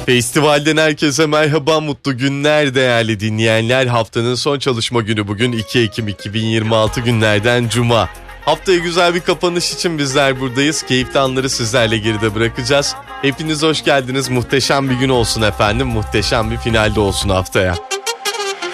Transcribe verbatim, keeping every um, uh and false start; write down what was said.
Festivalden herkese merhaba, mutlu günler değerli dinleyenler. Haftanın son çalışma günü bugün iki Ekim iki bin yirmi altı günlerden Cuma. Haftaya güzel bir kapanış için bizler buradayız. Keyifli anları sizlerle geride bırakacağız. Hepiniz hoş geldiniz. Muhteşem bir gün olsun efendim. Muhteşem bir finalde olsun haftaya.